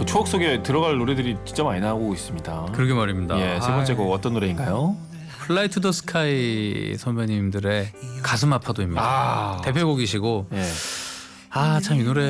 추억 속에 들어갈 노래들이 진짜 많이 나오고 있습니다. 그러게 말입니다. 예, 세 번째 곡 어떤 노래인가요? 플라이 투 더 스카이 선배님들의 가슴 아파도입니다. 대표곡이시고 예. 참 이 노래